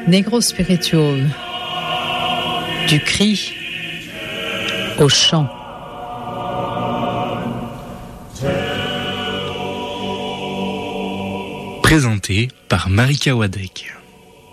Negro Spiritual, du cri au chant. Présenté par Marika Wadek.